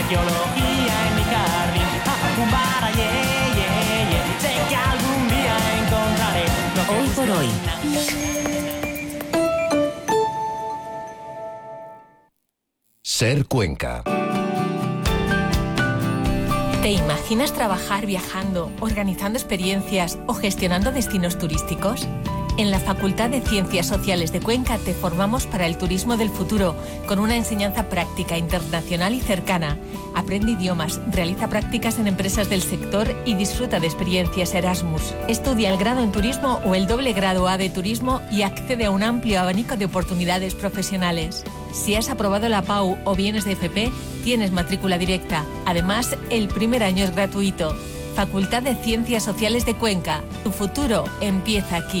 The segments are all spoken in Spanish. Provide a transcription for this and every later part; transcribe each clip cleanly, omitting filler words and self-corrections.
arqueología en mi jardín. Bumbara, sé que algún día encontraré lo que Hoy por hoy. Ser Cuenca. ¿Te imaginas trabajar viajando, organizando experiencias o gestionando destinos turísticos? En la Facultad de Ciencias Sociales de Cuenca te formamos para el turismo del futuro, con una enseñanza práctica, internacional y cercana. Aprende idiomas, realiza prácticas en empresas del sector y disfruta de experiencias Erasmus. Estudia el grado en turismo o el doble grado A de turismo y accede a un amplio abanico de oportunidades profesionales. Si has aprobado la PAU o vienes de FP, tienes matrícula directa. Además, el primer año es gratuito. Facultad de Ciencias Sociales de Cuenca. Tu futuro empieza aquí.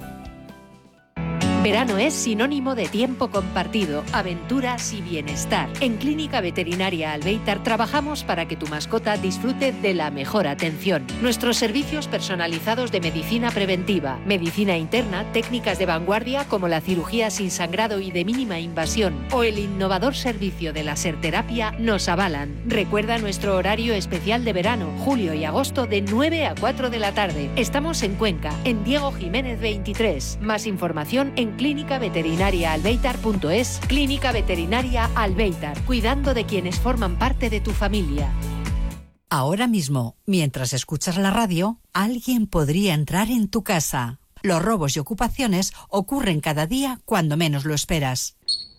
Verano es sinónimo de tiempo compartido, aventuras y bienestar. En Clínica Veterinaria Albéitar trabajamos para que tu mascota disfrute de la mejor atención. Nuestros servicios personalizados de medicina preventiva, medicina interna, técnicas de vanguardia como la cirugía sin sangrado y de mínima invasión o el innovador servicio de laserterapia nos avalan. Recuerda nuestro horario especial de verano, julio y agosto de 9 a 4 de la tarde. Estamos en Cuenca, en Diego Jiménez 23. Más información en clínicaveterinariaalbeitar.es. Clínica Veterinaria Albéitar, cuidando de quienes forman parte de tu familia. Ahora mismo, mientras escuchas la radio, alguien podría entrar en tu casa. Los robos y ocupaciones ocurren cada día cuando menos lo esperas.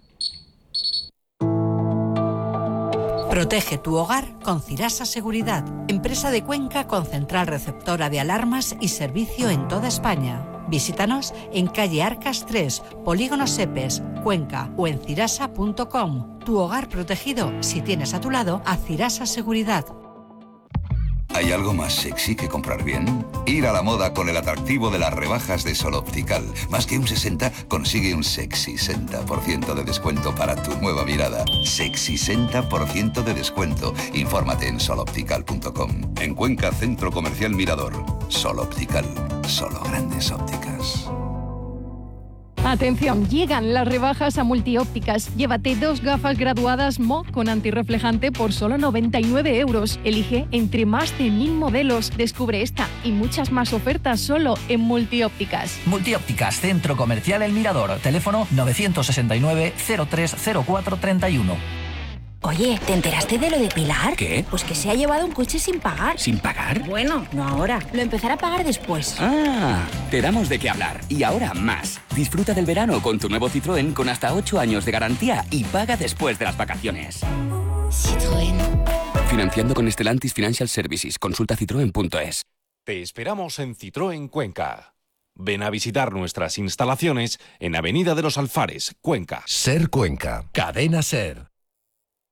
Protege tu hogar con Cirasa Seguridad, empresa de Cuenca con central receptora de alarmas y servicio en toda España. Visítanos en calle Arcas 3, Polígono Sepes, Cuenca o en cirasa.com. Tu hogar protegido si tienes a tu lado a Cirasa Seguridad. ¿Hay algo más sexy que comprar bien? Ir a la moda con el atractivo de las rebajas de Sol Optical. Más que un 60, consigue un sexy 60% de descuento para tu nueva mirada. Sexy 60% de descuento. Infórmate en soloptical.com. En Cuenca, Centro Comercial Mirador. Sol Optical. Solo grandes ópticas. Atención, llegan las rebajas a Multiópticas. Llévate 2 gafas graduadas Mo con antirreflejante por solo 99 €. Elige entre más de 1000 modelos. Descubre esta y muchas más ofertas solo en Multiópticas. Multiópticas, Centro Comercial El Mirador. Teléfono 969 030431. Oye, ¿te enteraste de lo de Pilar? ¿Qué? Pues que se ha llevado un coche sin pagar. ¿Sin pagar? Bueno, no ahora. Lo empezará a pagar después. Ah, te damos de qué hablar. Y ahora más. Disfruta del verano con tu nuevo Citroën con hasta 8 años de garantía y paga después de las vacaciones. Citroën. Financiando con Stellantis Financial Services. Consulta citroen.es. Te esperamos en Citroën Cuenca. Ven a visitar nuestras instalaciones en Avenida de los Alfares, Cuenca. Ser Cuenca. Cadena Ser.